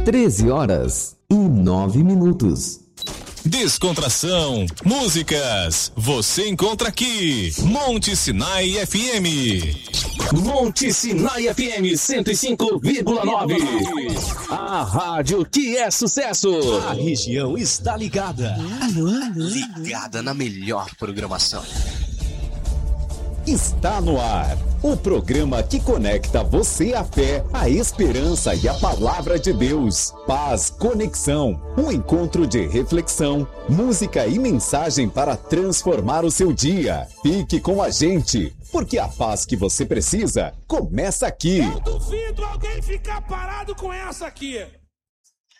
13h09. Descontração, músicas, você encontra aqui. Monte Sinai FM. Monte Sinai FM 105,9. A rádio que é sucesso. A região está ligada. Ligada na melhor programação. Está no ar, o programa que conecta você à fé, à esperança e à palavra de Deus. Paz Conexão, um encontro de reflexão, música e mensagem para transformar o seu dia. Fique com a gente, porque a paz que você precisa começa aqui. Eu duvido alguém ficar parado com essa aqui.